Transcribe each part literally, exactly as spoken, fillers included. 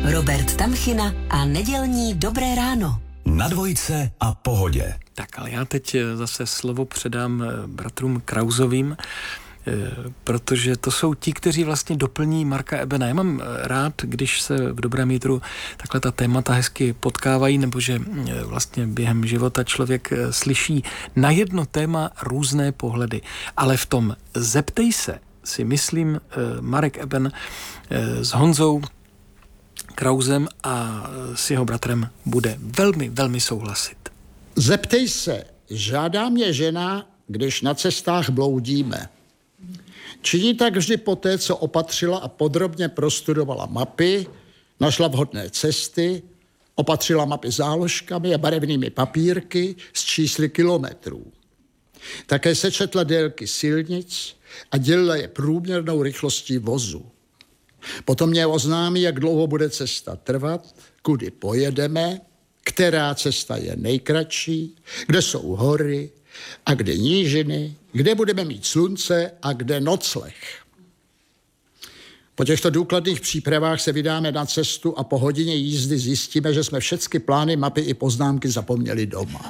Robert Tamchina a nedělní Dobré ráno. Na dvojce a Pohodě. Tak, ale já teď zase slovo předám bratrům Krausovým, protože to jsou ti, kteří vlastně doplní Marka Ebena. Já mám rád, když se v Dobrém jitru takhle ta témata hezky potkávají, nebo že vlastně během života člověk slyší na jedno téma různé pohledy. Ale v tom Zeptej se, si myslím, Marek Eben s Honzou Krausem a s jeho bratrem bude velmi, velmi souhlasit. Zeptej se, žádá mě žena, když na cestách bloudíme. Činí tak vždy poté, co opatřila a podrobně prostudovala mapy, našla vhodné cesty, opatřila mapy záložkami a barevnými papírky s čísly kilometrů. Také sečetla délky silnic a dělila je průměrnou rychlostí vozu. Potom mě oznámí, jak dlouho bude cesta trvat, kudy pojedeme, která cesta je nejkratší, kde jsou hory a kde nížiny, kde budeme mít slunce a kde nocleh. Po těchto důkladných přípravách se vydáme na cestu a po hodině jízdy zjistíme, že jsme všechny plány, mapy i poznámky zapomněli doma.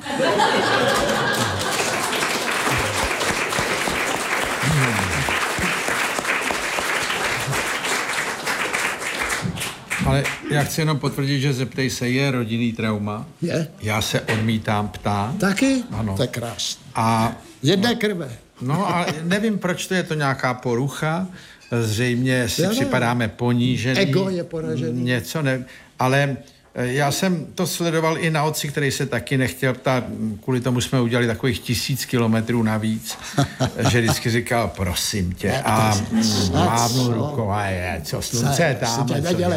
Ale já chci jenom potvrdit, že Zeptej se je rodinný trauma. Je? Já se odmítám ptát. Taky? Ano. To je krásné. A jedné krve. No a nevím, proč to je to nějaká porucha. Zřejmě si Já připadáme ponížený. Ego je poražený. Něco ne... Ale já jsem to sledoval i na otci, který se taky nechtěl ptát. Kvůli tomu jsme udělali takových tisíc kilometrů navíc, že vždycky říkal, prosím tě. A mávnu rukou a je, co slunce je tam.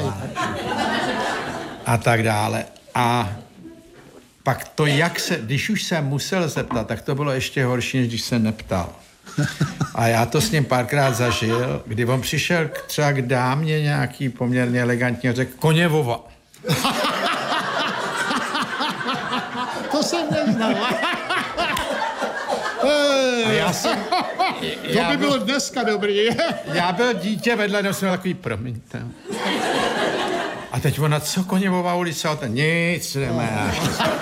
A tak dále. A pak to, jak se, když už jsem musel zeptat, tak to bylo ještě horší, než když se neptal. A já to s ním párkrát zažil, kdy on přišel k, třeba k dámě nějaký poměrně elegantně, řekl Koněvova. To jsem neznal. A já jsem... To by bylo dneska dobrý. Já byl dítě, vedle nos měl takový, promiňte. A teď ona, co Koněvová ulice? A ten, nic, jdeme.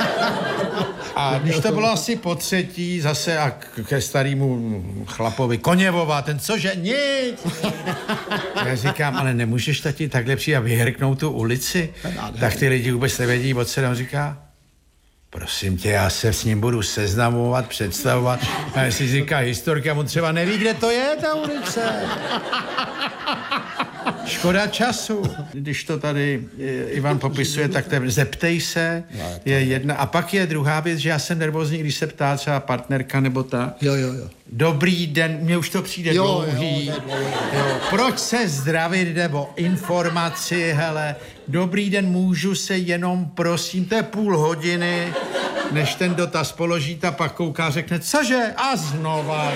A když to bylo asi po třetí, zase a ke starému chlapovi, Koněvová, ten cože? Nic. Já říkám, ale nemůžeš tati takhle přijít a vyhrknout tu ulici? Tak ty lidi vůbec nevědí, o co nám říká. Prosím tě, já se s ním budu seznamovat, představovat. A jestli říká historka, on třeba neví, kde to je, ta ulice. Škoda času. Když to tady Ivan popisuje, tak to je, zeptej se, je jedna. A pak je druhá věc, že já jsem nervózní, když se ptá třeba partnerka nebo ta. Jo, jo, jo. Dobrý den, mně už to přijde jo, dlouhý. Jo, jo. Proč se zdravit nebo informaci, hele. Dobrý den, můžu se jenom, prosím, to je půl hodiny, než ten dotaz položí, ta pak kouká, řekne, cože? A znova.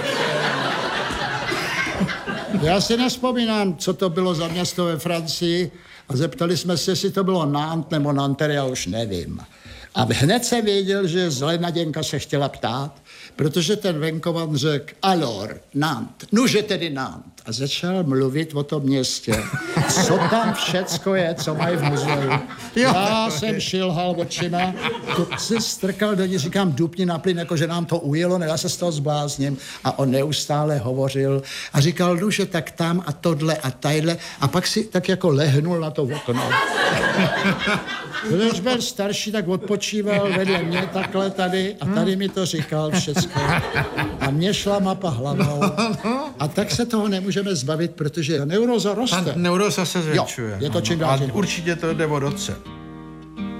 Já si nevzpomínám, co to bylo za město ve Francii a zeptali jsme se, jestli to bylo Nantes nebo Nanterre, já už nevím. A hned jsem věděl, že zlenaděnka se chtěla ptát, protože ten venkovan řekl, alors, Nantes, nuže tedy Nantes. A začal mluvit o tom městě. Co tam všecko je, co mají v muzeu. Já jsem šilhal očima, to si strkal do ní, říkám, dupni na plyn, jako že nám to ujelo, ne, já se z toho zblázním. A on neustále hovořil a říkal, nuže, tak tam a tohle a tadyhle. A pak si tak jako lehnul na to okno. Když byl starší, tak odpočíval vedle mě takhle tady a tady mi to říkal všecko. A mě šla mapa hlavou. A tak se toho nemůžeme zbavit, protože neuróza roste. A neuróza se zvětšuje. Jo, je to čím dál tím. A určitě to jde od otce.